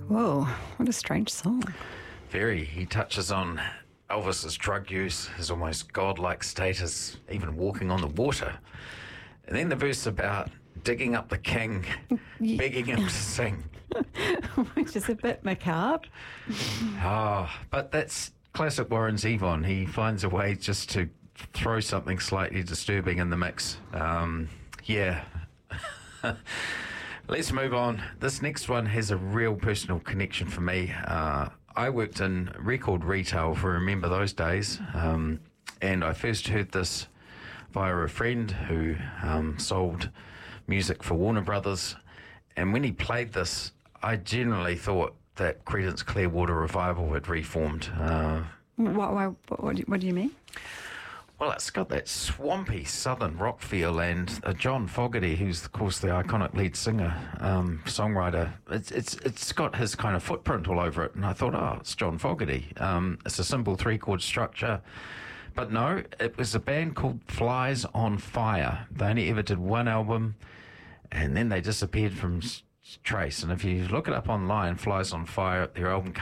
Whoa, what a strange song. Very. He touches on Elvis's drug use, his almost godlike status, even walking on the water. And then the verse about digging up the king, begging him to sing. Which is a bit macabre. But that's classic Warren Zevon. He finds a way just to throw something slightly disturbing in the mix. Let's move on. This next one has a real personal connection for me. I worked in record retail, if I remember those days, and I first heard this via a friend who sold music for Warner Brothers, and when he played this, I genuinely thought that Creedence Clearwater Revival had reformed. What do you mean? Well, it's got that swampy southern rock feel, and John Fogerty, who's of course the iconic lead singer, songwriter, it's got his kind of footprint all over it, and I thought, it's John Fogerty. It's a simple 3-chord structure, but no, it was a band called Flies on Fire. They only ever did one album, and then they disappeared from trace. And if you look it up online, Flies on Fire, their album